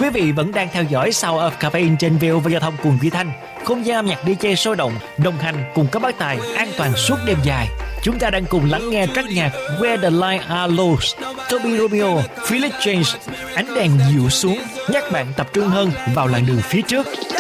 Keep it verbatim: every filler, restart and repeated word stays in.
Quý vị vẫn đang theo dõi Sound of Caffeine trên vê o vê Giao thông cùng Duy Thanh, không gian âm nhạc đi jay sôi động, đồng hành cùng các bác tài an toàn suốt đêm dài. Chúng ta đang cùng lắng nghe track nhạc Where the Line Are Lost, Toby Romeo, Felix James. Ánh đèn dịu xuống, nhắc bạn tập trung hơn vào làn đường phía trước.